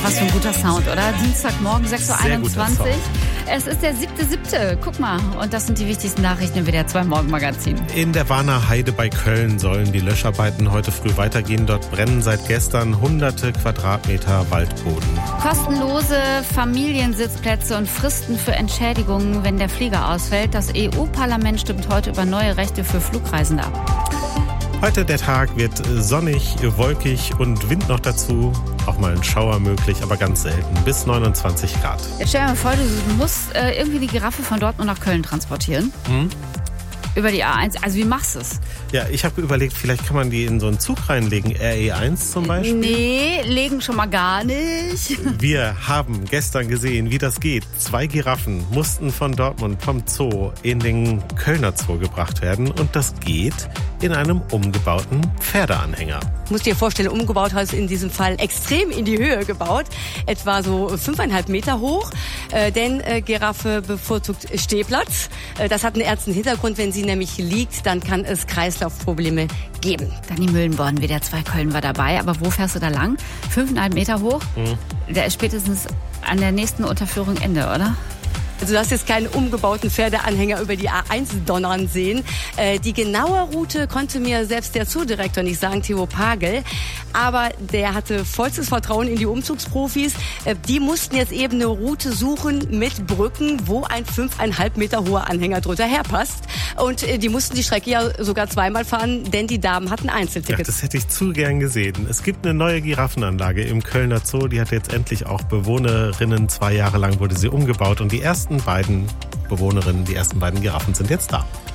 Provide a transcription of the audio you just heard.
Was für ein guter Sound, oder? Dienstagmorgen, 6.21 Uhr. Es ist der 7.7. Guck mal. Und das sind die wichtigsten Nachrichten im WDR 2 Morgenmagazin. In der Warner Heide bei Köln sollen die Löscharbeiten heute früh weitergehen. Dort brennen seit gestern hunderte Quadratmeter Waldboden. Kostenlose Familiensitzplätze und Fristen für Entschädigungen, wenn der Flieger ausfällt. Das EU-Parlament stimmt heute über neue Rechte für Flugreisende ab. Heute der Tag wird sonnig, wolkig und Wind noch dazu. Auch mal ein Schauer möglich, aber ganz selten. Bis 29 Grad. Jetzt stell dir mal vor, du musst irgendwie die Giraffe von Dortmund nach Köln transportieren. Über die A1. Also wie machst du es? Ja, ich habe überlegt, vielleicht kann man die in so einen Zug reinlegen. RE1 zum Beispiel. Nee, legen schon mal gar nicht. Wir haben gestern gesehen, wie das geht. 2 Giraffen mussten von Dortmund vom Zoo in den Kölner Zoo gebracht werden. Und das geht in einem umgebauten Pferdeanhänger. Du musst dir vorstellen, umgebaut heißt in diesem Fall extrem in die Höhe gebaut. Etwa so 5,5 Meter hoch. Denn Giraffe bevorzugt Stehplatz. Das hat einen ernsten Hintergrund. Wenn sie nämlich liegt, dann kann es Kreislaufprobleme geben. Dani Müllenborn, WDR 2 Köln war dabei. Aber wo fährst du da lang? 5,5 Meter hoch? Der ist spätestens an der nächsten Unterführung Ende, oder? Also du hast jetzt keinen umgebauten Pferdeanhänger über die A1 donnern sehen. Die genaue Route konnte mir selbst der Zoodirektor nicht sagen, Theo Pagel. Aber der hatte vollstes Vertrauen in die Umzugsprofis. Die mussten jetzt eben eine Route suchen mit Brücken, wo ein 5,5 Meter hoher Anhänger drunter herpasst. Und die mussten die Strecke ja sogar zweimal fahren, denn die Damen hatten Einzeltickets. Ja, das hätte ich zu gern gesehen. Es gibt eine neue Giraffenanlage im Kölner Zoo. Die hat jetzt endlich auch Bewohnerinnen. 2 Jahre lang wurde sie umgebaut. Und die ersten beiden Giraffen sind jetzt da.